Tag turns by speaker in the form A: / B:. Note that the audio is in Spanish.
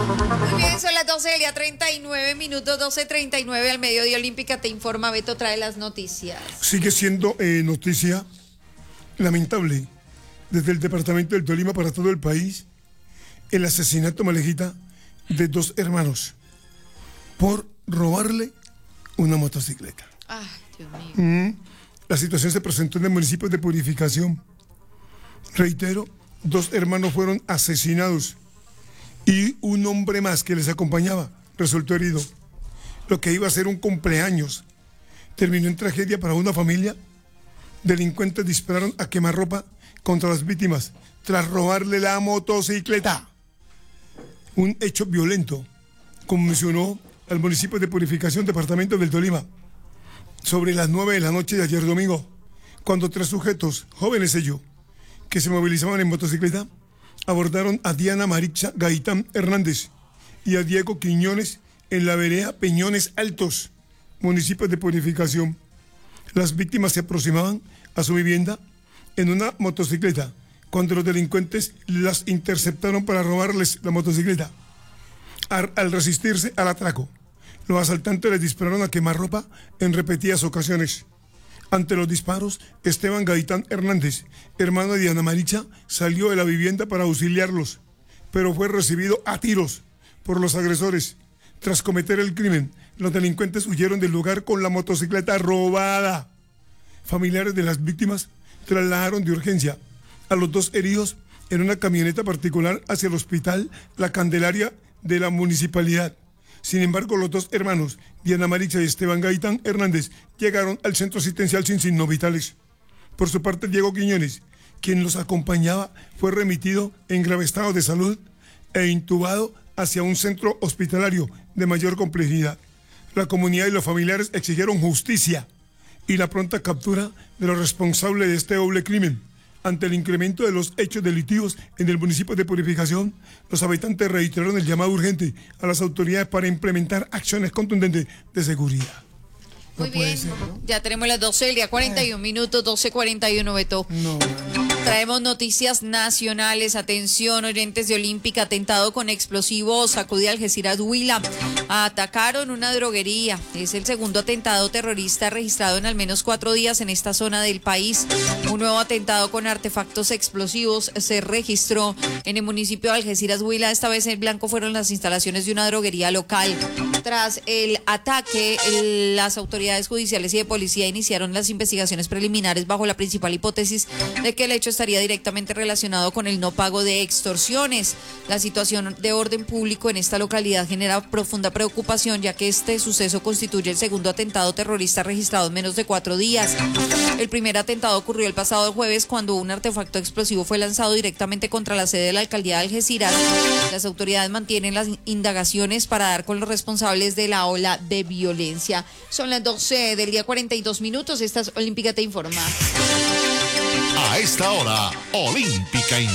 A: Muy bien, son las 12 del día 39 minutos, 12:39 al mediodía. Olímpica te informa, Beto trae las noticias.
B: Sigue siendo noticia lamentable desde el departamento del Tolima para todo el país el asesinato, Malejita, de dos hermanos por robarle una motocicleta.
A: Ay, Dios mío.
B: La situación se presentó en el municipio de Purificación. Reitero, dos hermanos fueron asesinados y un hombre más que les acompañaba resultó herido. Lo que iba a ser un cumpleaños terminó en tragedia para una familia. Delincuentes dispararon a quemarropa contra las víctimas tras robarle la motocicleta. Un hecho violento conmocionó al municipio de Purificación, departamento del Tolima, sobre las 9 de la noche de ayer domingo, cuando tres sujetos, jóvenes ellos, que se movilizaban en motocicleta, abordaron a Diana Marixa Gaitán Hernández y a Diego Quiñones en la vereda Peñones Altos, municipio de Purificación. Las víctimas se aproximaban a su vivienda en una motocicleta, cuando los delincuentes las interceptaron para robarles la motocicleta. Al resistirse al atraco, los asaltantes les dispararon a quemarropa en repetidas ocasiones. Ante los disparos, Esteban Gaitán Hernández, hermano de Diana Maricha, salió de la vivienda para auxiliarlos, pero fue recibido a tiros por los agresores. Tras cometer el crimen, los delincuentes huyeron del lugar con la motocicleta robada. Familiares de las víctimas trasladaron de urgencia a los dos heridos en una camioneta particular hacia el hospital La Candelaria de la municipalidad. Sin embargo, los dos hermanos, Diana Maricha y Esteban Gaitán Hernández, llegaron al centro asistencial sin signos vitales. Por su parte, Diego Quiñones, quien los acompañaba, fue remitido en grave estado de salud e intubado hacia un centro hospitalario de mayor complejidad. La comunidad y los familiares exigieron justicia y la pronta captura de los responsables de este doble crimen. Ante el incremento de los hechos delictivos en el municipio de Purificación, los habitantes reiteraron el llamado urgente a las autoridades para implementar acciones contundentes de seguridad.
A: Muy bien, ya tenemos las 12 del día 41 minutos, 12:41, Beto. Traemos noticias nacionales. Atención, oyentes de Olímpica. Atentado con explosivos sacude Algeciras, Huila. Atacaron una droguería. Es el segundo atentado terrorista registrado en al menos 4 días en esta zona del país. Un nuevo atentado con artefactos explosivos se registró en el municipio de Algeciras, Huila. Esta vez el blanco fueron las instalaciones de una droguería local. Tras el ataque, las autoridades judiciales y de policía iniciaron las investigaciones preliminares bajo la principal hipótesis de que el hecho estaría directamente relacionado con el no pago de extorsiones. La situación de orden público en esta localidad genera profunda preocupación, ya que este suceso constituye el segundo atentado terrorista registrado en menos de 4 días. El primer atentado ocurrió el pasado jueves cuando un artefacto explosivo fue lanzado directamente contra la sede de la alcaldía de Algeciras. Las autoridades mantienen las indagaciones para dar con los responsables de la ola de violencia. Son las 12 del día 42 minutos. Esta es Olímpica te informa.
C: A esta hora, Olímpica